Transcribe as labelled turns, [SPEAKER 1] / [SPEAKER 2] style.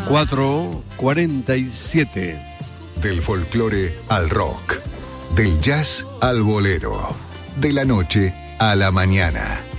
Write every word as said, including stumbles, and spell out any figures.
[SPEAKER 1] cuatro cuarenta y siete.
[SPEAKER 2] Del folclore al rock, del jazz al bolero, de la noche a la mañana.